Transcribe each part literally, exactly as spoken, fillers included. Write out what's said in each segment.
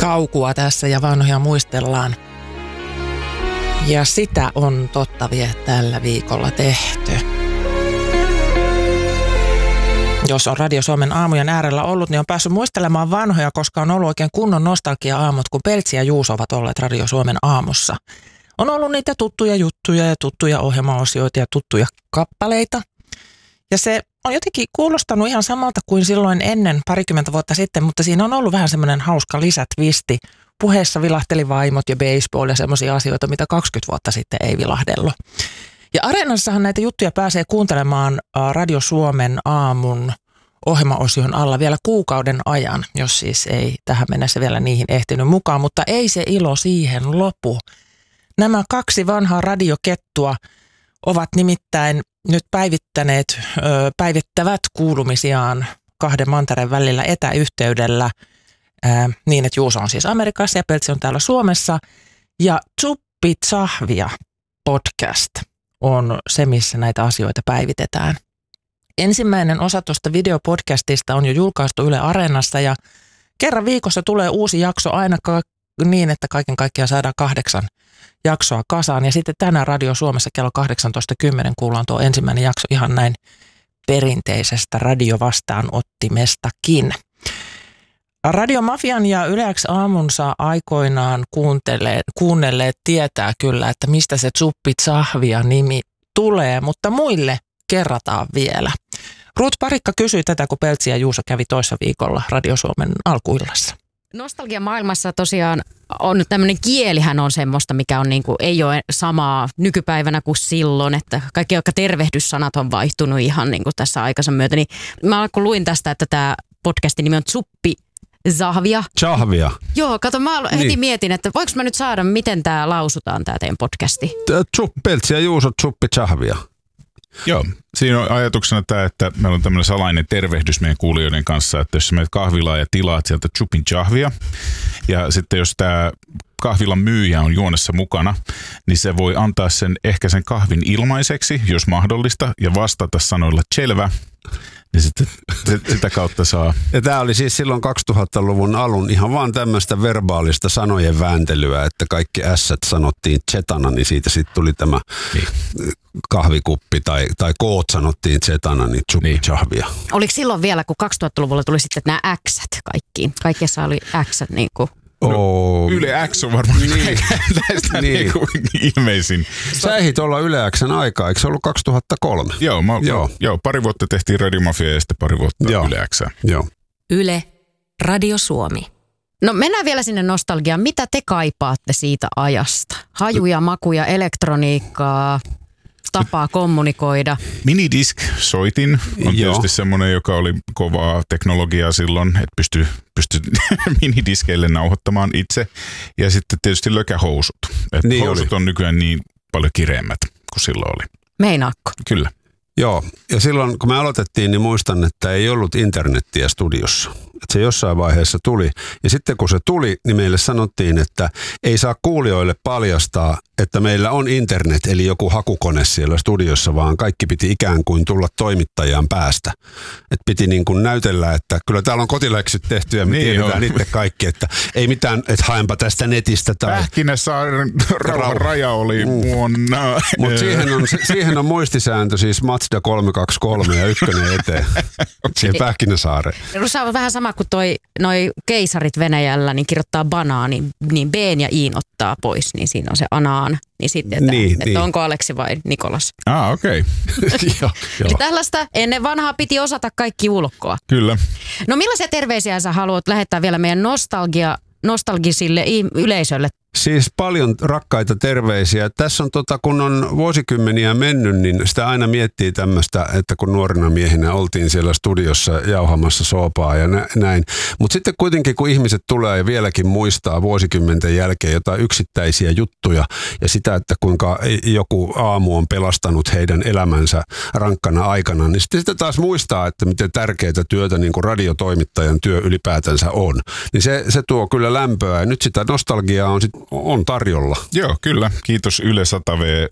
kaukua tässä ja vanhoja muistellaan. Ja sitä on totta vie tällä viikolla tehty. Jos on Radio Suomen aamujen äärellä ollut, niin on päässyt muistelemaan vanhoja, koska on ollut oikein kunnon nostalgia-aamut, kun Peltsi ja Juuso ovat olleet Radio Suomen aamussa. On ollut niitä tuttuja juttuja ja tuttuja ohjelmaosioita ja tuttuja kappaleita. Ja se on jotenkin kuulostanut ihan samalta kuin silloin ennen parikymmentä vuotta sitten, mutta siinä on ollut vähän semmoinen hauska lisätvisti. Puheessa vilahteli vaimot ja baseball ja semmoisia asioita, mitä kaksikymmentä vuotta sitten ei vilahdellut. Ja Areenassahan näitä juttuja pääsee kuuntelemaan Radio Suomen aamun ohjelmaosion alla vielä kuukauden ajan, jos siis ei tähän mennessä vielä niihin ehtinyt mukaan, mutta ei se ilo siihen lopu. Nämä kaksi vanhaa radiokettua ovat nimittäin nyt päivittäneet, päivittävät kuulumisiaan kahden mantereen välillä etäyhteydellä niin, että Juuso on siis Amerikassa ja Peltsi on täällä Suomessa. Ja Tsuppi Tsahvia podcast on se, missä näitä asioita päivitetään. Ensimmäinen osa tuosta videopodcastista on jo julkaistu Yle Areenassa ja kerran viikossa tulee uusi jakso aina niin, että kaiken kaikkiaan saadaan kahdeksan jaksoa kasaan. Ja sitten tänään Radio Suomessa kello kahdeksantoista kymmenen kuullaan tuo ensimmäinen jakso ihan näin perinteisestä radiovastaanottimestakin. Radio Mafian ja Yle X aamunsa aikoinaan kuunnelleet tietää kyllä, että mistä se Tsuppi Tsahvia nimi tulee, mutta muille kerrataan vielä. Ruut Parikka kysyi tätä, kun Peltsi ja Juuso kävi toissa viikolla Radio Suomen alkuillassa. Nostalgia maailmassa tosiaan on tämmöinen kielihän on semmoista, mikä on niin kuin, ei ole samaa nykypäivänä kuin silloin, että kaikki jotka tervehdyssanat on vaihtunut ihan niin kuin tässä aikansa myötä. Niin mä kun luin tästä, että tämä podcastin nimi on Tsuppi Tsahvia. Tsahvia. Joo, kato, mä heti niin. mietin, että voiko mä nyt saada, miten tämä lausutaan, tämä teidän podcasti? Peltsi ja Juuso Tsuppi Tsahvia. Joo, siinä on ajatuksena tämä, että meillä on tämmöinen salainen tervehdys meidän kuulijoiden kanssa, että jos sä menet kahvilaan ja tilaat sieltä Tsupin Tsahvia, ja sitten jos tämä kahvilan myyjä on juonessa mukana, niin se voi antaa sen ehkä sen kahvin ilmaiseksi, jos mahdollista, ja vastata sanoilla selvä. Niin sitten sitä kautta saa. Ja tämä oli siis silloin kaksituhattaluvun alun ihan vaan tämmöistä verbaalista sanojen vääntelyä, että kaikki ässät sanottiin zetana, niin siitä sitten tuli tämä niin. kahvikuppi tai, tai koot sanottiin zetana, niin Tsuppi Tsahvia. Oliko silloin vielä, kun kaksituhattaluvulla tuli sitten nämä äksät kaikkiin? Kaikessa oli äksät niin kuin. No, Yle X on varmaan niin. näistä niin. Niinku ilmeisin. Sä ehdit olla Yle X:n aikaa, eikö se ollut kaksituhattakolme? Joo, mä, joo. joo, pari vuotta tehtiin Radio Mafia ja sitten pari vuotta joo. Yle X. Joo. Yle, Radio Suomi. No mennään vielä sinne nostalgiaan. Mitä te kaipaatte siitä ajasta? Hajuja, makuja, elektroniikkaa, tapaa kommunikoida. Minidisk-soitin on Joo. tietysti semmoinen, joka oli kovaa teknologiaa silloin, että pystyi pysty minidiskeille nauhoittamaan itse. Ja sitten tietysti lökähousut. Et niin housut oli. On nykyään niin paljon kireemmät kuin silloin oli. Meinaakko? Kyllä. Joo, ja silloin kun me aloitettiin, niin muistan, että ei ollut internettiä studiossa. Että se jossain vaiheessa tuli. Ja sitten kun se tuli, niin meille sanottiin, että ei saa kuulijoille paljastaa, että meillä on internet, eli joku hakukone siellä studiossa, vaan kaikki piti ikään kuin tulla toimittajan päästä. Että piti niin kuin näytellä, että kyllä täällä on kotiläksyt tehty ja me niin tiedetään itse kaikki, että ei mitään, että haenpa tästä netistä. Tai Pähkinäsaaren rauhan raja oli vuonna. Mutta siihen on, siihen on muistisääntö, siis Mazda kolme kaksi kolme ja ykkönen eteen. Siihen Pähkinäsaareen. Se on vähän sama kuin toi, noi keisarit Venäjällä, niin kirjoittaa banaani, niin B:n ja Iin ottaa pois, niin siinä on se anaan. Niin sitten, että, niin, että niin. onko Aleksi vai Nikolas. Ah, okei. Okay. Eli tällaista ennen vanhaa piti osata kaikki ulkoa. Kyllä. No millaisia terveisiä sä haluat lähettää vielä meidän nostalgia, nostalgisille yleisölle? Siis paljon rakkaita terveisiä. Tässä on tota, kun on vuosikymmeniä mennyt, niin sitä aina miettii tämmöistä, että kun nuorena miehinä oltiin siellä studiossa jauhamassa soopaa ja näin. Mutta sitten kuitenkin kun ihmiset tulee ja vieläkin muistaa vuosikymmenten jälkeen jotain yksittäisiä juttuja ja sitä, että kuinka joku aamu on pelastanut heidän elämänsä rankkana aikana, niin sitten sitä taas muistaa, että miten tärkeää työtä niin kuin radiotoimittajan työ ylipäätänsä on. Niin se, se tuo kyllä lämpöä ja nyt sitä nostalgiaa on sitten on tarjolla. Joo, kyllä. Kiitos Yle sata V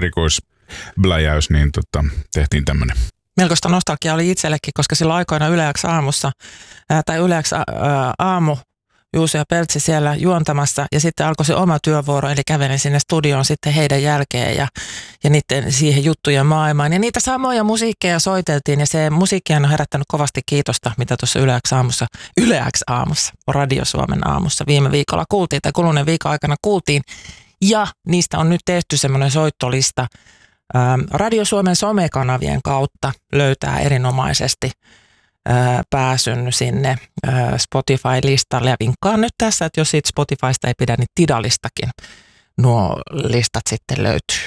erikoisbläjäys, niin tota, tehtiin tämmöinen. Melkoista nostalgia oli itsellekin, koska silloin aikoina Yle X aamussa, ää, tai Yle X aa, aamu Juuso ja Peltsi siellä juontamassa ja sitten alkoi se oma työvuoro, eli kävelin sinne studioon sitten heidän jälkeen ja, ja niiden siihen juttujen maailmaan. Ja niitä samoja musiikkeja soiteltiin ja se musiikki on herättänyt kovasti kiitosta, mitä tuossa Yle X aamussa, Yle X aamussa, Radio Suomen aamussa viime viikolla kuultiin tai kuluneen viikon aikana kuultiin. Ja niistä on nyt tehty semmoinen soittolista ähm, Radio Suomen somekanavien kautta löytää erinomaisesti pääsyn sinne Spotify-listalle ja vinkkaan nyt tässä, että jos siitä Spotifysta ei pidä, niin Tidalistakin nuo listat sitten löytyy.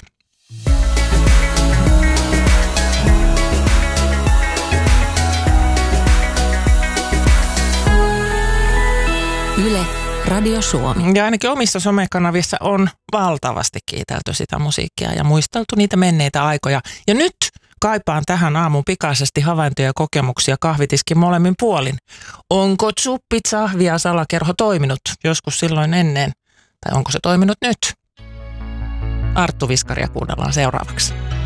Yle, Radio Suomi. Ja ainakin omissa somekanavissa on valtavasti kiitelty sitä musiikkia ja muisteltu niitä menneitä aikoja. Ja nyt kaipaan tähän aamun pikaisesti havaintoja ja kokemuksia kahvitiskin molemmin puolin. Onko Tsuppit Sahvia salakerho toiminut joskus silloin ennen? Tai onko se toiminut nyt? Arttu Viskaria kuunnellaan seuraavaksi.